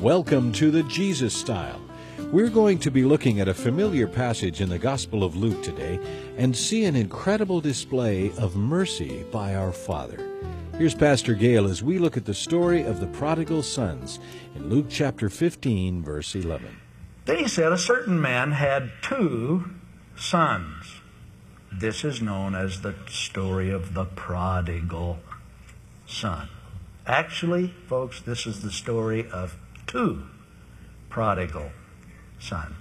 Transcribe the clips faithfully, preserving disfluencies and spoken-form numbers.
Welcome to the Jesus Style. We're going to be looking at a familiar passage in the Gospel of Luke today and see an incredible display of mercy by our Father. Here's Pastor Gail as we look at the story of the prodigal sons in Luke chapter fifteen, verse eleven. Then he said, a certain man had two sons. This is known as the story of the prodigal son. Actually, folks, this is the story of two prodigal sons.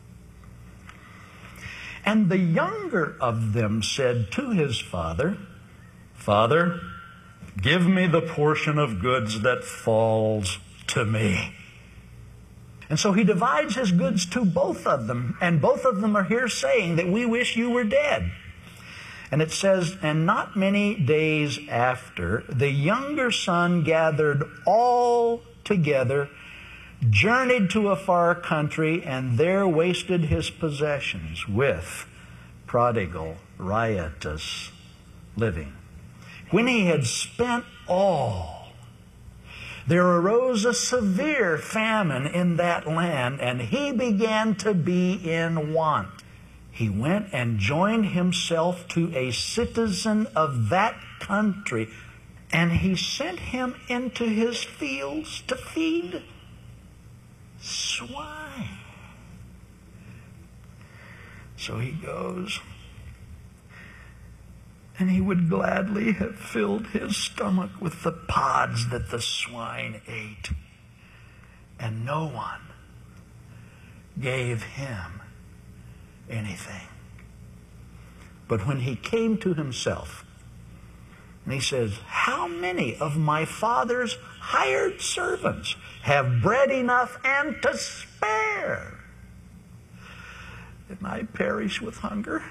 And the younger of them said to his father, Father, give me the portion of goods that falls to me. And so he divides his goods to both of them, and both of them are here saying that we wish you were dead. And it says, and not many days after, the younger son gathered all together, journeyed to a far country, and there wasted his possessions with prodigal, riotous living. When he had spent all, there arose a severe famine in that land, and he began to be in want. He went and joined himself to a citizen of that country, and he sent him into his fields to feed swine. So he goes, and he would gladly have filled his stomach with the pods that the swine ate. And no one gave him anything. But when he came to himself, and he says, how many of my father's hired servants have bread enough and to spare, and I perish with hunger?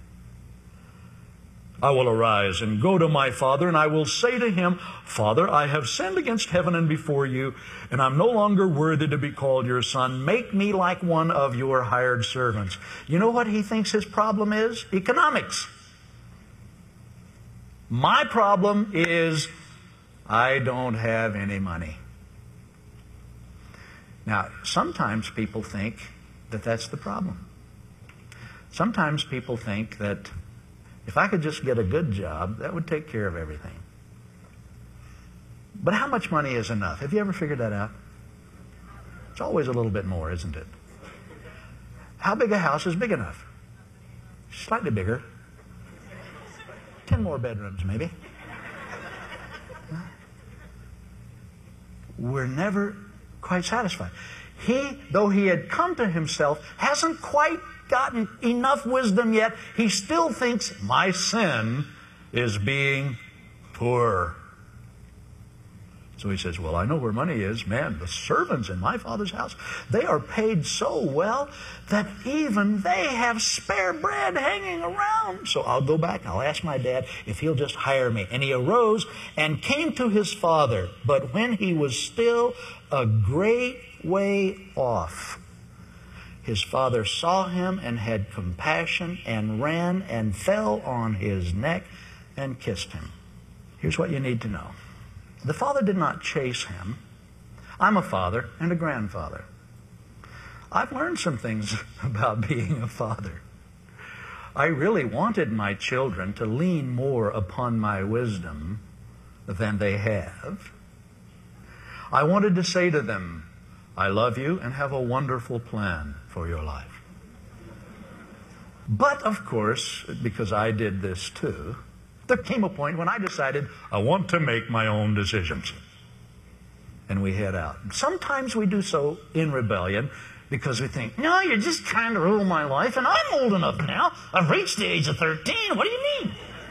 I will arise and go to my father, and I will say to him, Father, I have sinned against heaven and before you, and I'm no longer worthy to be called your son. Make me like one of your hired servants. You know what he thinks his problem is? Economics. My problem is I don't have any money. Now, sometimes people think that that's the problem. Sometimes people think that if I could just get a good job, that would take care of everything. But how much money is enough? Have you ever figured that out? It's always a little bit more, isn't it? How big a house is big enough? Slightly bigger. Ten more bedrooms, maybe. We're never quite satisfied. He, though he had come to himself, hasn't quite gotten enough wisdom yet. He still thinks my sin is being poor. So he says, well, I know where money is. Man, the servants in my father's house, they are paid so well that even they have spare bread hanging around. So I'll go back, I'll ask my dad if he'll just hire me. And he arose and came to his father. But when he was still a great way off, his father saw him and had compassion and ran and fell on his neck and kissed him. Here's what you need to know. The father did not chase him. I'm a father and a grandfather. I've learned some things about being a father. I really wanted my children to lean more upon my wisdom than they have. I wanted to say to them, I love you and have a wonderful plan for your life. But, of course, because I did this too, there came a point when I decided I want to make my own decisions. And we head out. Sometimes we do so in rebellion because we think, no, you're just trying to rule my life, and I'm old enough now. I've reached the age of thirteen. What do you mean?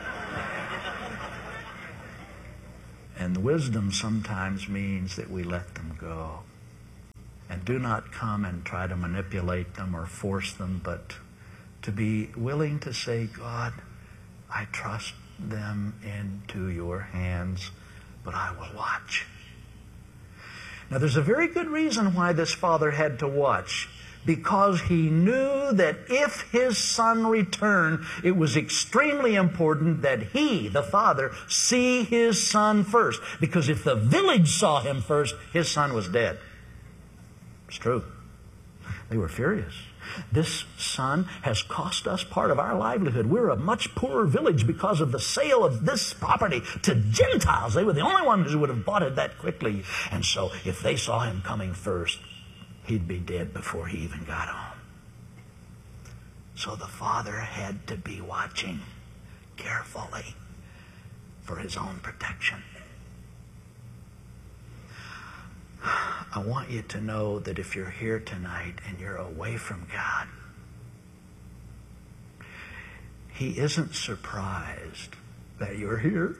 And wisdom sometimes means that we let them go. And do not come and try to manipulate them or force them, but to be willing to say, God, I trust them into your hands, but I will watch. Now, there's a very good reason why this father had to watch. Because he knew that if his son returned, it was extremely important that he, the father, see his son first. Because if the village saw him first, his son was dead. It's true. They were furious. This son has cost us part of our livelihood. We're a much poorer village because of the sale of this property to Gentiles. They were the only ones who would have bought it that quickly. And so if they saw him coming first, he'd be dead before he even got home. So the father had to be watching carefully for his own protection. I want you to know that if you're here tonight and you're away from God, He isn't surprised that you're here.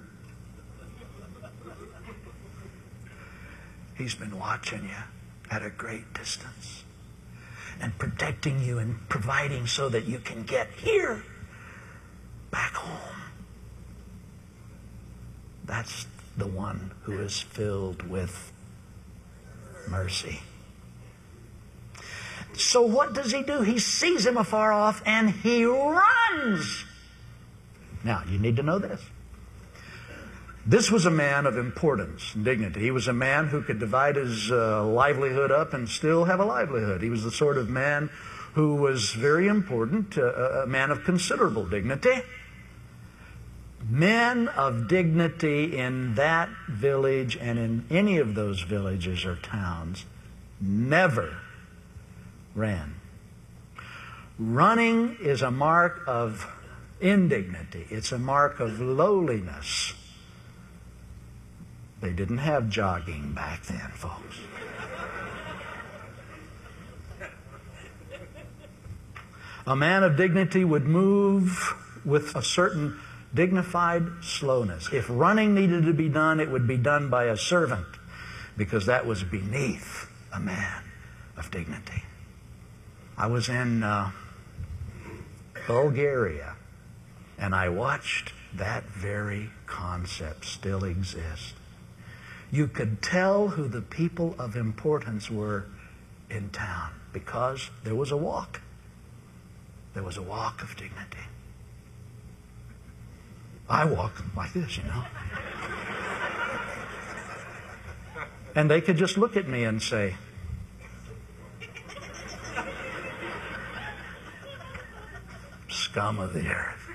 He's been watching you at a great distance and protecting you and providing so that you can get here, back home. That's the one who is filled with mercy. So what does he do? He sees him afar off and he runs. Now, you need to know this. This was a man of importance and dignity. He was a man who could divide his uh, livelihood up and still have a livelihood. He was the sort of man who was very important, uh, a man of considerable dignity. Men of dignity in that village and in any of those villages or towns never ran. Running is a mark of indignity. It's a mark of lowliness. They didn't have jogging back then, folks. A man of dignity would move with a certain dignified slowness. If running needed to be done, it would be done by a servant, because that was beneath a man of dignity. I was in uh, Bulgaria, and I watched that very concept still exist. You could tell who the people of importance were in town because there was a walk. There was a walk of dignity. I walk like this, you know. And they could just look at me and say, scum of the earth.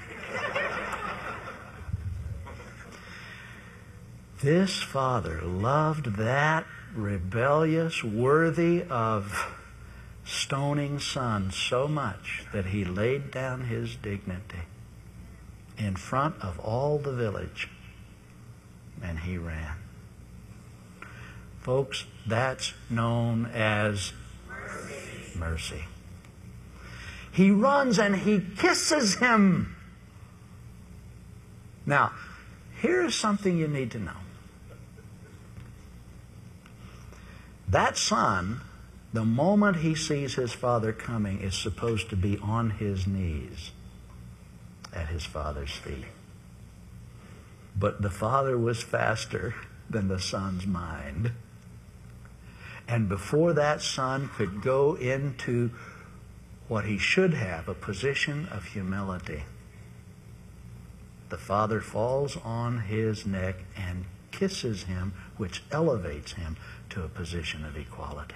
This father loved that rebellious, worthy of stoning son so much that he laid down his dignity in front of all the village, and he ran. Folks, that's known as mercy. mercy. He runs and he kisses him. Now, here's something you need to know. That son, the moment he sees his father coming, is supposed to be on his knees at his father's feet. But the father was faster than the son's mind. And before that son could go into what he should have, a position of humility, the father falls on his neck and kisses him, which elevates him to a position of equality.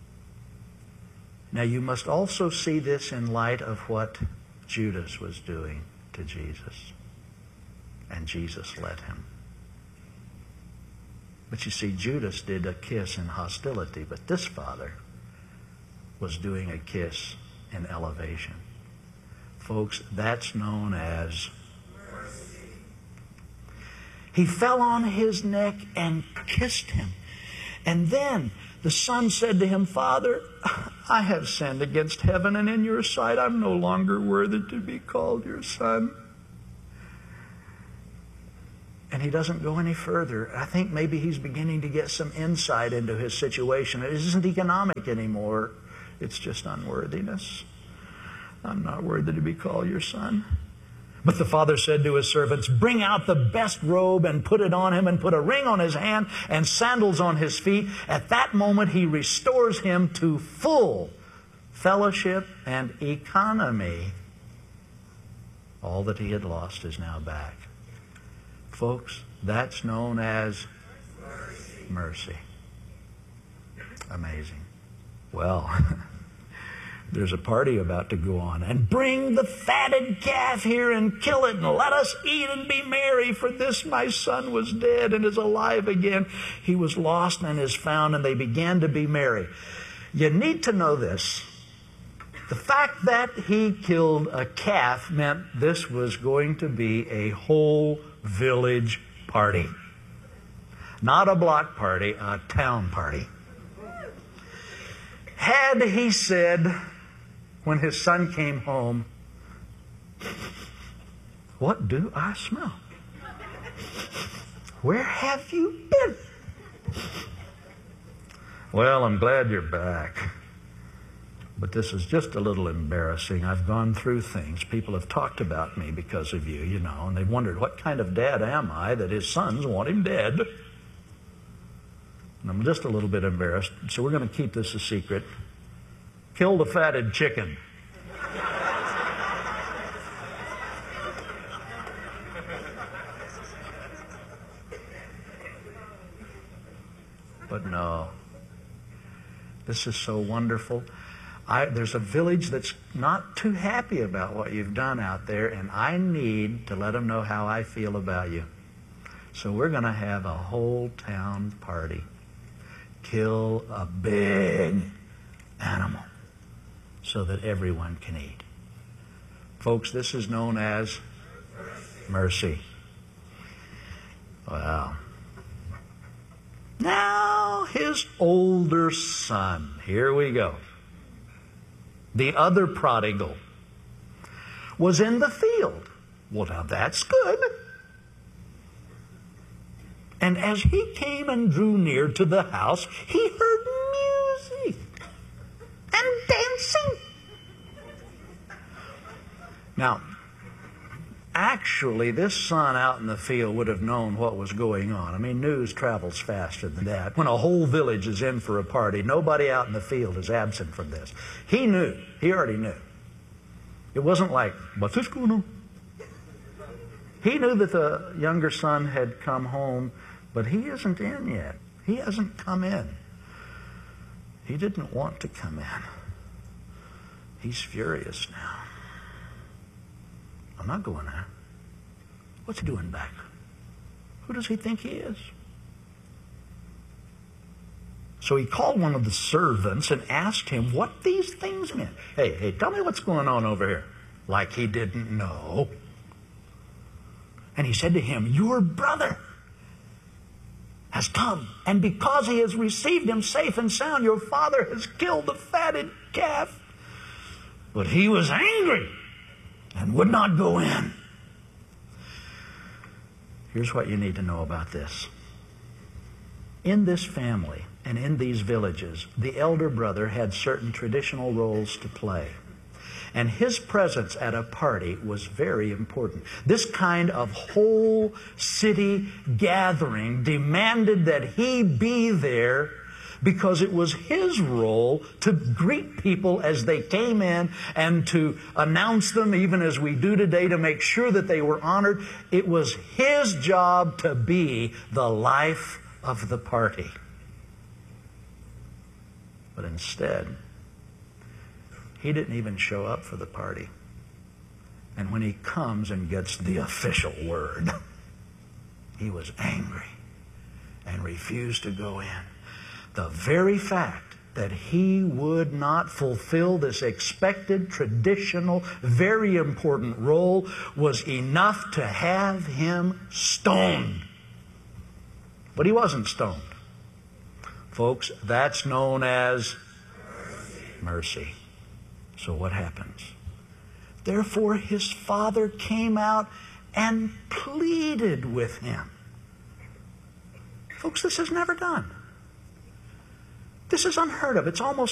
Now, you must also see this in light of what Judas was doing to Jesus. And Jesus let him. But you see, Judas did a kiss in hostility, but this father was doing a kiss in elevation. Folks, that's known as mercy. He fell on his neck and kissed him. And then the son said to him, Father, I have sinned against heaven and in your sight. I'm no longer worthy to be called your son. And he doesn't go any further. I think maybe he's beginning to get some insight into his situation. It isn't economic anymore. It's just unworthiness. I'm not worthy to be called your son. But the father said to his servants, bring out the best robe and put it on him, and put a ring on his hand and sandals on his feet. At that moment he restores him to full fellowship and economy. All that he had lost is now back. Folks, that's known as mercy. Mercy. Amazing. Well, there's a party about to go on. And bring the fatted calf here and kill it, and let us eat and be merry. For this my son was dead and is alive again. He was lost and is found. And they began to be merry. You need to know this. The fact that he killed a calf meant this was going to be a whole village party. Not a block party, a town party. Had he said, when his son came home, "What do I smell? Where have you been?" "Well, I'm glad you're back. But this is just a little embarrassing. I've gone through things. People have talked about me because of you, you know, and they've wondered, what kind of dad am I that his sons want him dead? And I'm just a little bit embarrassed, so we're going to keep this a secret. Kill the fatted chicken." But no, this is so wonderful. I, there's a village that's not too happy about what you've done out there, and I need to let them know how I feel about you. So we're going to have a whole town party. Kill a big animal so that everyone can eat. Folks, this is known as mercy. Wow. Now his older son, here we go. The other prodigal was in the field. Well, now that's good. And as he came and drew near to the house, he heard music and dancing. Now, actually, this son out in the field would have known what was going on. I mean, news travels faster than that. When a whole village is in for a party, nobody out in the field is absent from this. He knew. He already knew. It wasn't like, "What's this going on?" He knew that the younger son had come home, but he isn't in yet. He hasn't come in. He didn't want to come in. He's furious now. "I'm not going there. What's he doing back? Who does he think he is?" So he called one of the servants and asked him what these things meant. Hey, hey, tell me what's going on over here. Like he didn't know. And he said to him, "Your brother has come, and because he has received him safe and sound, your father has killed the fatted calf." But he was angry and would not go in. Here's what you need to know about this. In this family and in these villages, the elder brother had certain traditional roles to play. And his presence at a party was very important. This kind of whole city gathering demanded that he be there because it was his role to greet people as they came in and to announce them, even as we do today, to make sure that they were honored. It was his job to be the life of the party. But instead, he didn't even show up for the party. And when he comes and gets the official word, he was angry and refused to go in. The very fact that he would not fulfill this expected, traditional, very important role was enough to have him stoned. But he wasn't stoned. Folks, that's known as mercy. So what happens? Therefore, his father came out and pleaded with him. Folks, this is never done. This is unheard of. It's almost